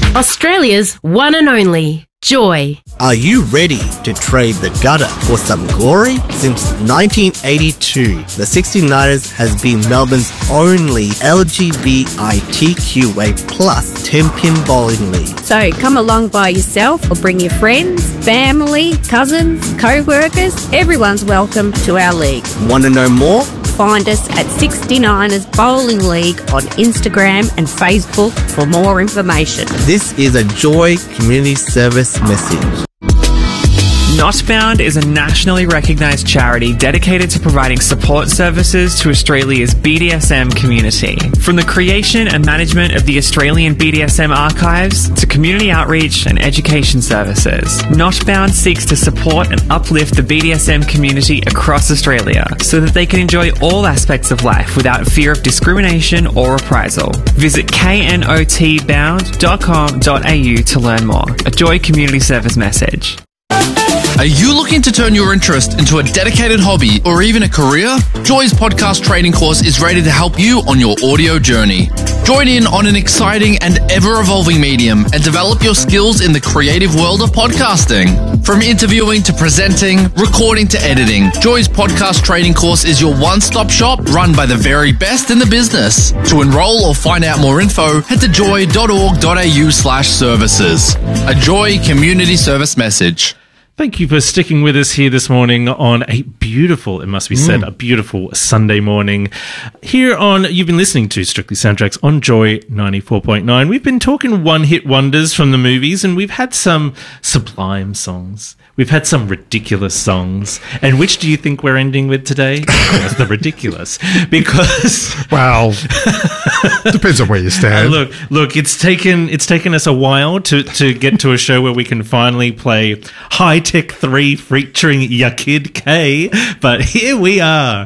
Australia's one and only Joy. Are you ready to trade the gutter for some glory? Since 1982, the 69ers has been Melbourne's only LGBTQA plus 10-pin bowling league. So come along by yourself or bring your friends, family, cousins, co-workers. Everyone's welcome to our league. Want to know more? Find us at 69ers Bowling League on Instagram and Facebook for more information. This is a Joy Community Service message. Notbound is a nationally recognised charity dedicated to providing support services to Australia's BDSM community. From the creation and management of the Australian BDSM archives to community outreach and education services, Notbound seeks to support and uplift the BDSM community across Australia so that they can enjoy all aspects of life without fear of discrimination or reprisal. Visit knotbound.com.au to learn more. A Joy Community Service message. Are you looking to turn your interest into a dedicated hobby or even a career? Joy's podcast training course is ready to help you on your audio journey. Join in on an exciting and ever-evolving medium and develop your skills in the creative world of podcasting. From interviewing to presenting, recording to editing, Joy's podcast training course is your one-stop shop run by the very best in the business. To enroll or find out more info, head to joy.org.au/services. A Joy Community Service message. Thank you for sticking with us here this morning on a beautiful, it must be said, a beautiful Sunday morning. Here on, you've been listening to Strictly Soundtracks on Joy 94.9. We've been talking one-hit wonders from the movies, and we've had some sublime songs. We've had some ridiculous songs. And which do you think we're ending with today? The ridiculous. Because... Well, depends on where you stand. Look, it's taken us a while to get to a show where we can finally play High Tech 3 featuring Ya Kid K, but here we are.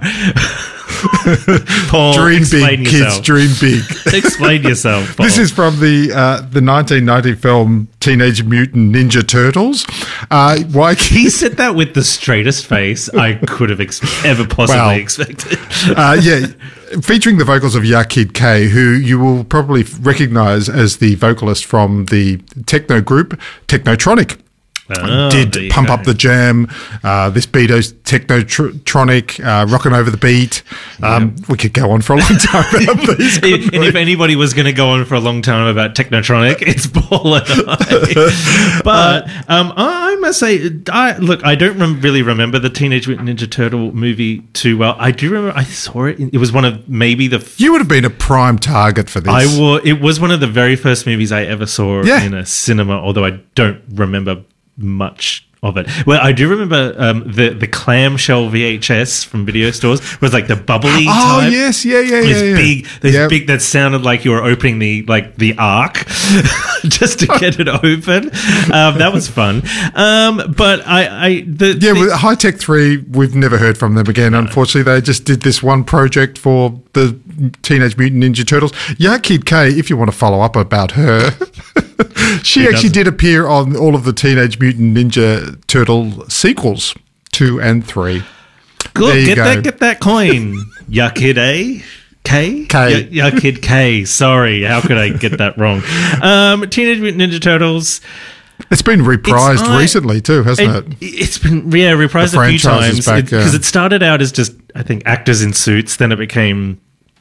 Paul, dream explain big, yourself. kids, dream big. Explain yourself, Paul. This is from the 1990 film Teenage Mutant Ninja Turtles. Why he said that with the straightest face I could have ever possibly expected. Featuring the vocals of Ya Kid K, who you will probably recognise as the vocalist from the techno group Technotronic. Did Pump Up the Jam, this Beato's Technotronic, Rockin' Over the Beat. We could go on for a long time about these. And if anybody was going to go on for a long time about Technotronic, it's Paul and I. But I must say, I don't really remember the Teenage Mutant Ninja Turtle movie too well. I do remember I saw it. It was one of maybe the... You would have been a prime target for this. It was one of the very first movies I ever saw in a cinema, although I don't remember much of it. Well, I do remember the clamshell VHS from video stores was like the bubbly type. Oh, yes, yeah. Big, that sounded like you were opening the Ark just to get it open. That was fun. But with High Tech 3, we've never heard from them again. Unfortunately, they just did this one project for the Teenage Mutant Ninja Turtles. Ya Kid K, if you want to follow up about her... She actually did appear on all of the Teenage Mutant Ninja Turtle sequels, 2 and 3. Good, get that coin, Ya Kid K? Ya Kid K. Sorry, how could I get that wrong? Teenage Mutant Ninja Turtles. It's been reprised recently too, hasn't it? It's been reprised a few times because it started out as just, I think, actors in suits. Then it became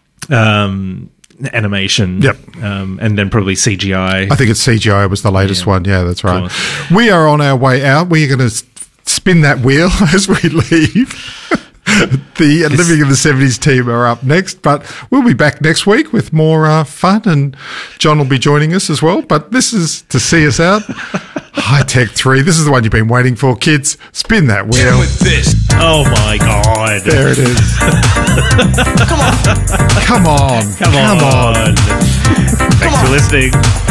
animation. Yep. And then probably CGI. I think it's CGI was the latest one. Yeah, that's right. Cool. We are on our way out. We're going to spin that wheel as we leave. The Living in the 70s team are up next, but we'll be back next week with more fun, and John will be joining us as well. But this is to see us out. High Tech 3. This is the one you've been waiting for, kids. Spin that wheel. With this. Oh my God. There it is. Come on. Thanks for listening.